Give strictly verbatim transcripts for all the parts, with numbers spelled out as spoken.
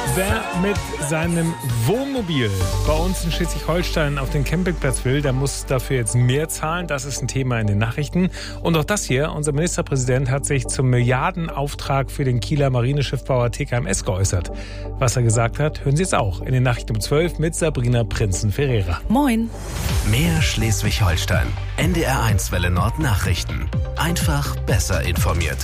Wer mit seinem Wohnmobil bei uns in Schleswig-Holstein auf den Campingplatz will, der muss dafür jetzt mehr zahlen. Das ist ein Thema in den Nachrichten. Und auch das hier, unser Ministerpräsident hat sich zum Milliardenauftrag für den Kieler Marineschiffbauer T K M S geäußert. Was er gesagt hat, hören Sie jetzt auch in den Nachrichten um zwölf mit Sabrina Prinzen-Ferreira. Moin. Mehr Schleswig-Holstein. N D R eins Welle Nord Nachrichten. Einfach besser informiert.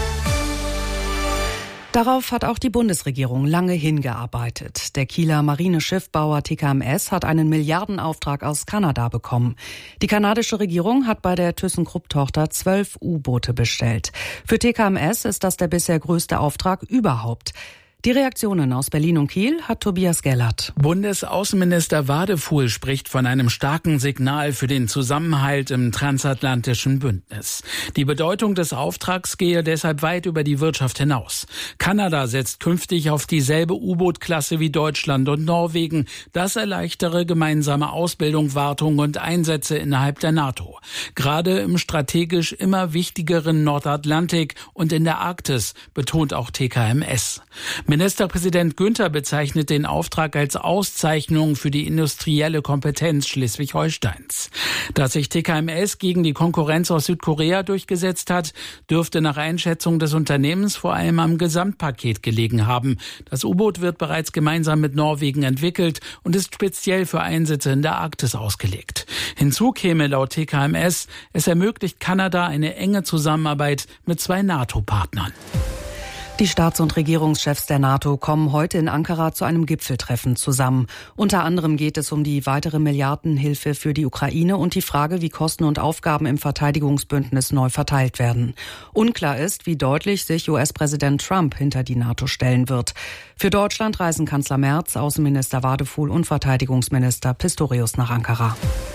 Darauf hat auch die Bundesregierung lange hingearbeitet. Der Kieler Marineschiffbauer T K M S hat einen Milliardenauftrag aus Kanada bekommen. Die kanadische Regierung hat bei der ThyssenKrupp-Tochter zwölf U-Boote bestellt. Für T K M S ist das der bisher größte Auftrag überhaupt. Die Reaktionen aus Berlin und Kiel hat Tobias Gellert. Bundesaußenminister Wadefuhl spricht von einem starken Signal für den Zusammenhalt im transatlantischen Bündnis. Die Bedeutung des Auftrags gehe deshalb weit über die Wirtschaft hinaus. Kanada setzt künftig auf dieselbe U-Boot-Klasse wie Deutschland und Norwegen. Das erleichtere gemeinsame Ausbildung, Wartung und Einsätze innerhalb der NATO. Gerade im strategisch immer wichtigeren Nordatlantik und in der Arktis, betont auch T K M S. Ministerpräsident Günther bezeichnet den Auftrag als Auszeichnung für die industrielle Kompetenz Schleswig-Holsteins. Dass sich T K M S gegen die Konkurrenz aus Südkorea durchgesetzt hat, dürfte nach Einschätzung des Unternehmens vor allem am Gesamtpaket gelegen haben. Das U-Boot wird bereits gemeinsam mit Norwegen entwickelt und ist speziell für Einsätze in der Arktis ausgelegt. Hinzu käme laut T K M S, es ermöglicht Kanada eine enge Zusammenarbeit mit zwei NATO-Partnern. Die Staats- und Regierungschefs der NATO kommen heute in Ankara zu einem Gipfeltreffen zusammen. Unter anderem geht es um die weitere Milliardenhilfe für die Ukraine und die Frage, wie Kosten und Aufgaben im Verteidigungsbündnis neu verteilt werden. Unklar ist, wie deutlich sich U S-Präsident Trump hinter die NATO stellen wird. Für Deutschland reisen Kanzler Merz, Außenminister Wadefuhl und Verteidigungsminister Pistorius nach Ankara.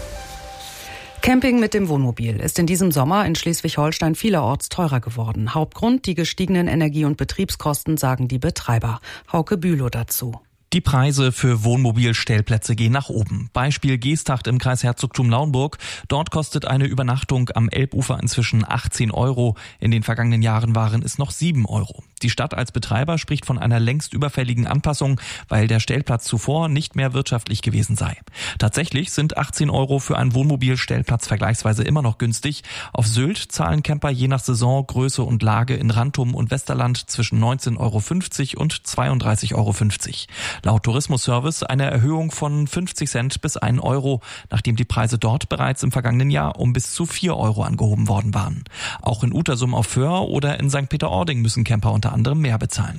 Camping mit dem Wohnmobil ist in diesem Sommer in Schleswig-Holstein vielerorts teurer geworden. Hauptgrund die gestiegenen Energie- und Betriebskosten, sagen die Betreiber. Hauke Bülow dazu. Die Preise für Wohnmobilstellplätze gehen nach oben. Beispiel Geesthacht im Kreis Herzogtum Lauenburg. Dort kostet eine Übernachtung am Elbufer inzwischen achtzehn Euro. In den vergangenen Jahren waren es noch sieben Euro. Die Stadt als Betreiber spricht von einer längst überfälligen Anpassung, weil der Stellplatz zuvor nicht mehr wirtschaftlich gewesen sei. Tatsächlich sind achtzehn Euro für einen Wohnmobilstellplatz vergleichsweise immer noch günstig. Auf Sylt zahlen Camper je nach Saison, Größe und Lage in Rantum und Westerland zwischen neunzehn Euro fünfzig und zweiunddreißig Euro fünfzig. Laut Tourismusservice eine Erhöhung von fünfzig Cent bis einen Euro, nachdem die Preise dort bereits im vergangenen Jahr um bis zu vier Euro angehoben worden waren. Auch in Utersum auf Föhr oder in Sankt Peter-Ording müssen Camper unter anderem mehr bezahlen.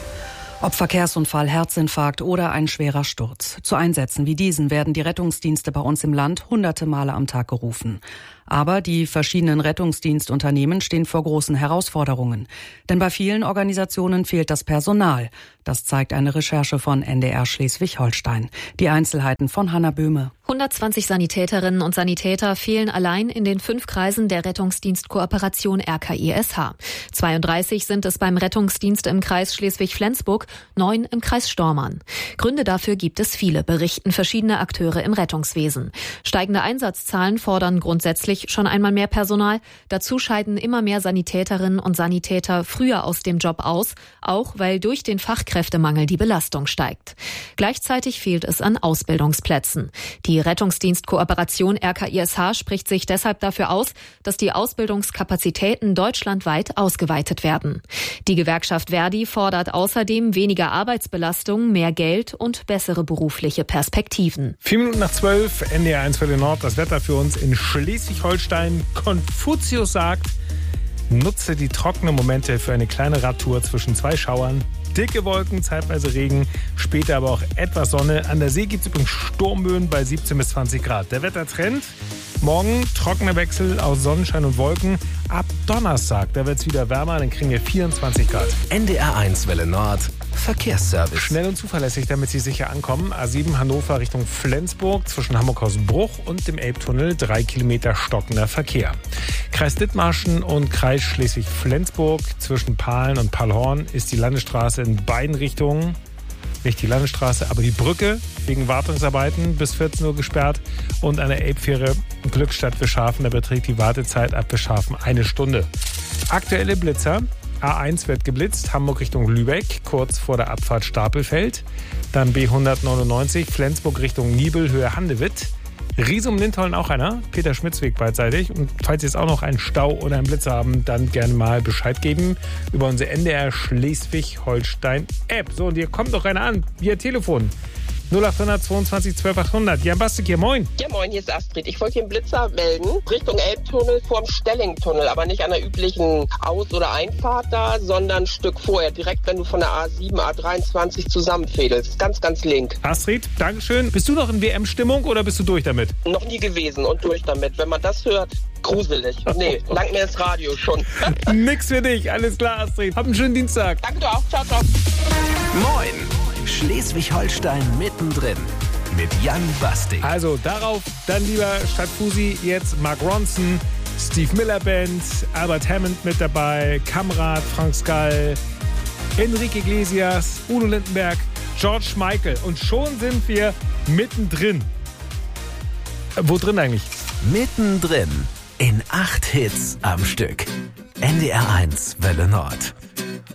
Ob Verkehrsunfall, Herzinfarkt oder ein schwerer Sturz. Zu Einsätzen wie diesen werden die Rettungsdienste bei uns im Land hunderte Male am Tag gerufen. Aber die verschiedenen Rettungsdienstunternehmen stehen vor großen Herausforderungen. Denn bei vielen Organisationen fehlt das Personal. Das zeigt eine Recherche von N D R Schleswig-Holstein. Die Einzelheiten von Hanna Böhme. hundertzwanzig Sanitäterinnen und Sanitäter fehlen allein in den fünf Kreisen der Rettungsdienstkooperation R K I S H. zweiunddreißig sind es beim Rettungsdienst im Kreis Schleswig-Flensburg, neun im Kreis Stormarn. Gründe dafür gibt es viele, berichten verschiedene Akteure im Rettungswesen. Steigende Einsatzzahlen fordern grundsätzlich schon einmal mehr Personal. Dazu scheiden immer mehr Sanitäterinnen und Sanitäter früher aus dem Job aus, auch weil durch den Fachkräftemangel die Belastung steigt. Gleichzeitig fehlt es an Ausbildungsplätzen. Die Rettungsdienstkooperation R K I S H spricht sich deshalb dafür aus, dass die Ausbildungskapazitäten deutschlandweit ausgeweitet werden. Die Gewerkschaft Verdi fordert außerdem weniger Arbeitsbelastung, mehr Geld und bessere berufliche Perspektiven. Vier Minuten nach zwölf, N D R eins Welle Nord, das Wetter für uns in Schleswig-Holstein. Konfuzius sagt, nutze die trockenen Momente für eine kleine Radtour zwischen zwei Schauern. Dicke Wolken, zeitweise Regen, später aber auch etwas Sonne. An der See gibt es übrigens Sturmböen bei siebzehn bis zwanzig Grad. Der Wettertrend, morgen trockener Wechsel aus Sonnenschein und Wolken. Ab Donnerstag, da wird es wieder wärmer, dann kriegen wir vierundzwanzig Grad. N D R eins Welle Nord, Verkehrsservice. Schnell und zuverlässig, damit Sie sicher ankommen. A sieben Hannover Richtung Flensburg, zwischen Hamburg-Hausbruch und dem Elbtunnel, drei Kilometer stockender Verkehr. Kreis Dithmarschen und Kreis Schleswig-Flensburg, zwischen Pahlen und Pallhorn ist die Landesstraße in beiden Richtungen. Nicht die Landesstraße, aber die Brücke wegen Wartungsarbeiten bis vierzehn Uhr gesperrt. Und an der Elbfähre Glückstadt Wischhafen, da beträgt die Wartezeit ab Wischhafen eine Stunde. Aktuelle Blitzer. A eins wird geblitzt, Hamburg Richtung Lübeck, kurz vor der Abfahrt Stapelfeld. Dann B hundertneunundneunzig, Flensburg Richtung Nibel, Höhe Handewitt. Riesum-Lindholm auch einer, Peter-Schmitz-Weg beidseitig. Und falls Sie jetzt auch noch einen Stau oder einen Blitz haben, dann gerne mal Bescheid geben über unsere N D R Schleswig-Holstein-App. So, und hier kommt noch einer an, via Telefon. null acht zweiundzwanzig zwölf achthundert. Jan Bastik hier, moin. Ja, moin, hier ist Astrid. Ich wollte hier einen Blitzer melden, Richtung Elbtunnel vorm Stellingtunnel, aber nicht an der üblichen Aus- oder Einfahrt da, sondern ein Stück vorher, direkt wenn du von der A sieben, A dreiundzwanzig zusammenfädelst. Ganz, ganz link. Astrid, Dankeschön. Bist du noch in W M-Stimmung oder bist du durch damit? Noch nie gewesen und durch damit. Wenn man das hört, gruselig. Nee, langt mir das Radio schon. Nix für dich, alles klar, Astrid. Hab einen schönen Dienstag. Danke, du auch. Ciao, ciao. Moin! Schleswig-Holstein mittendrin mit Jan Bastik. Also darauf dann lieber statt Fusi jetzt Mark Ronson, Steve Miller Band, Albert Hammond mit dabei, Kamrat, Frank Skall, Enrique Iglesias, Udo Lindenberg, George Michael. Und schon sind wir mittendrin. Äh, wo drin eigentlich? Mittendrin in acht Hits am Stück. N D R eins Welle Nord.